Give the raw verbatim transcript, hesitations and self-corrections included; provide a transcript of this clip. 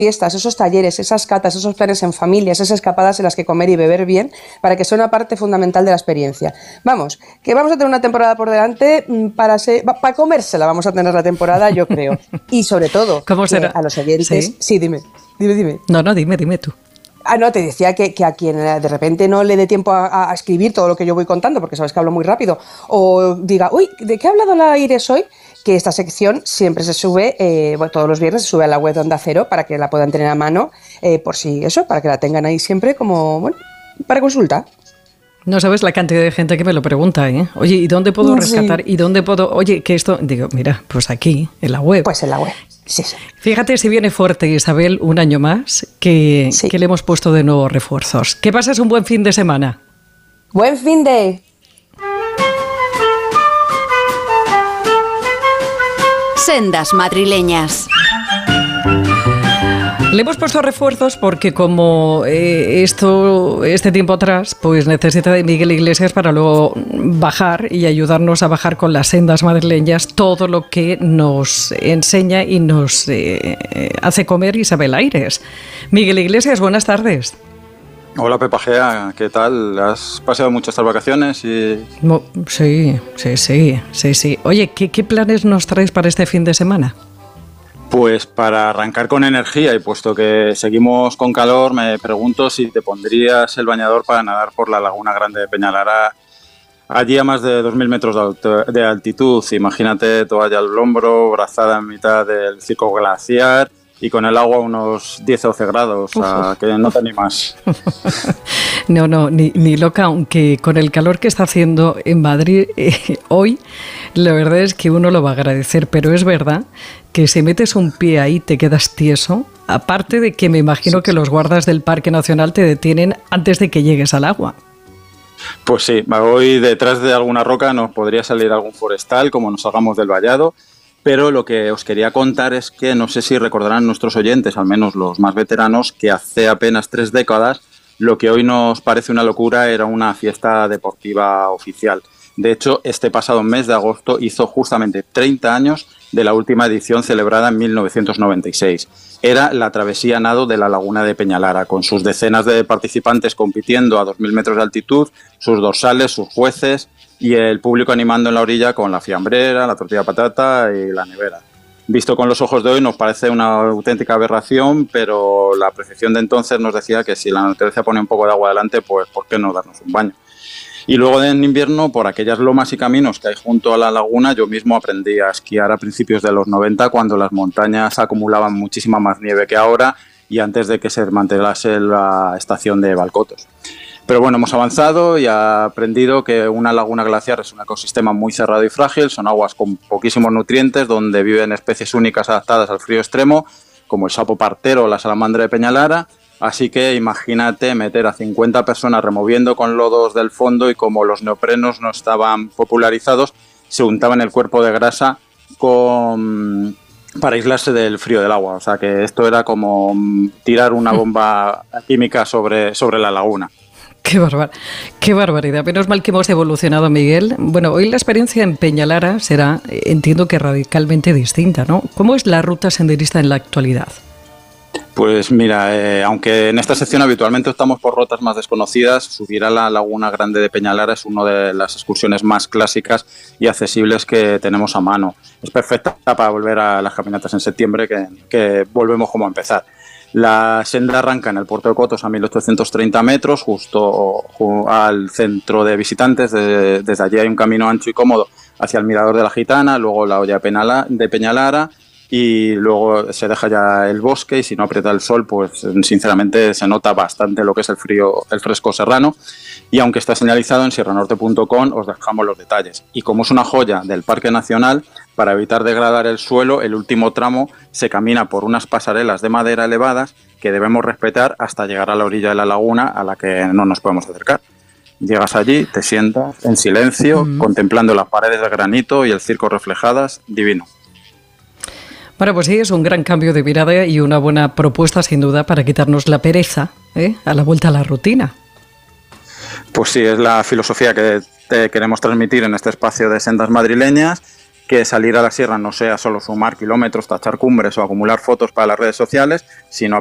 fiestas, esos talleres, esas catas, esos planes en familia, esas escapadas en las que comer y beber bien, para que sea una parte fundamental de la experiencia. Vamos, que vamos a tener una temporada por delante para, ser, para comérsela, vamos a tener la temporada, yo creo. Y sobre todo, ¿cómo será? A los oyentes... Sí, sí dime, dime, dime. No, no, dime, dime tú. Ah, no, te decía que, que a quien de repente no le dé tiempo a, a escribir todo lo que yo voy contando, porque sabes que hablo muy rápido, o diga, uy, ¿de qué ha hablado la Iris hoy? Que esta sección siempre se sube, eh, bueno, todos los viernes se sube a la web de Onda Cero para que la puedan tener a mano, eh, por si eso, para que la tengan ahí siempre como, bueno, para consulta. No sabes la cantidad de gente que me lo pregunta, ¿eh? Oye, ¿y dónde puedo rescatar? Sí. ¿Y dónde puedo...? Oye, que esto... Digo, mira, pues aquí, en la web. Pues en la web, sí, sí. Fíjate si viene fuerte Isabel un año más, que, sí. que le hemos puesto de nuevo refuerzos. Que pases un buen fin de semana. ¡Buen fin de...! Sendas madrileñas. Le hemos puesto refuerzos porque como eh, esto este tiempo atrás pues necesita de Miguel Iglesias para luego bajar y ayudarnos a bajar con las sendas madrileñas todo lo que nos enseña y nos eh, hace comer Isabel Aires. Miguel Iglesias, buenas tardes. Hola Pepa Gea, ¿qué tal? ¿Has paseado mucho estas vacaciones? Y... Sí, sí, sí, sí, sí. Oye, ¿qué, qué planes nos traes para este fin de semana? Pues para arrancar con energía y puesto que seguimos con calor, me pregunto si te pondrías el bañador para nadar por la Laguna Grande de Peñalara, allí a más de dos mil metros de altitud. Imagínate toalla al hombro, brazada en mitad del circo glaciar y con el agua a unos diez o doce grados, o sea, que no te animas. No, no, ni, ni loca, aunque con el calor que está haciendo en Madrid eh, hoy, la verdad es que uno lo va a agradecer, pero es verdad que si metes un pie ahí te quedas tieso, aparte de que me imagino sí, que los guardas del Parque Nacional te detienen antes de que llegues al agua. Pues sí, hoy detrás de alguna roca nos podría salir algún forestal, como nos salgamos del vallado. Pero lo que os quería contar es que no sé si recordarán nuestros oyentes, al menos los más veteranos, que hace apenas tres décadas lo que hoy nos parece una locura era una fiesta deportiva oficial. De hecho, este pasado mes de agosto hizo justamente treinta años de la última edición celebrada en mil novecientos noventa y seis. Era la travesía nado de la Laguna de Peñalara, con sus decenas de participantes compitiendo a dos mil metros de altitud, sus dorsales, sus jueces y el público animando en la orilla con la fiambrera, la tortilla de patata y la nevera. Visto con los ojos de hoy nos parece una auténtica aberración, pero la percepción de entonces nos decía que si la naturaleza pone un poco de agua adelante, pues ¿por qué no darnos un baño? Y luego en invierno, por aquellas lomas y caminos que hay junto a la laguna, yo mismo aprendí a esquiar a principios de los noventa, cuando las montañas acumulaban muchísima más nieve que ahora y antes de que se desmantelase la estación de Balcotos. Pero bueno, hemos avanzado y he aprendido que una laguna glaciar es un ecosistema muy cerrado y frágil, son aguas con poquísimos nutrientes, donde viven especies únicas adaptadas al frío extremo, como el sapo partero o la salamandra de Peñalara. Así que imagínate meter a cincuenta personas removiendo con lodos del fondo y como los neoprenos no estaban popularizados, se untaban el cuerpo de grasa con... para aislarse del frío del agua. O sea que esto era como tirar una bomba química sobre, sobre la laguna. Qué barbar, qué barbaridad. Menos mal que hemos evolucionado, Miguel. Bueno, hoy la experiencia en Peñalara será, entiendo que radicalmente distinta, ¿no? ¿Cómo es la ruta senderista en la actualidad? Pues mira, eh, aunque en esta sección habitualmente optamos por rutas más desconocidas, subir a la Laguna Grande de Peñalara es una de las excursiones más clásicas y accesibles que tenemos a mano. Es perfecta para volver a las caminatas en septiembre, que, que volvemos como a empezar. La senda arranca en el puerto de Cotos a mil ochocientos treinta metros, justo al centro de visitantes. De, desde allí hay un camino ancho y cómodo hacia el Mirador de la Gitana, luego la Hoya de Peñalara y luego se deja ya el bosque y si no aprieta el sol, pues sinceramente se nota bastante lo que es el frío, el fresco serrano. Y aunque está señalizado en sierra norte punto com, os dejamos los detalles. Y como es una joya del Parque Nacional, para evitar degradar el suelo, el último tramo se camina por unas pasarelas de madera elevadas que debemos respetar hasta llegar a la orilla de la laguna, a la que no nos podemos acercar. Llegas allí, te sientas en silencio, mm. contemplando las paredes de granito y el circo reflejadas, divino. Bueno, pues sí, es un gran cambio de mirada y una buena propuesta, sin duda, para quitarnos la pereza, ¿eh? A la vuelta a la rutina. Pues sí, es la filosofía que te queremos transmitir en este espacio de sendas madrileñas, que salir a la sierra no sea solo sumar kilómetros, tachar cumbres o acumular fotos para las redes sociales, sino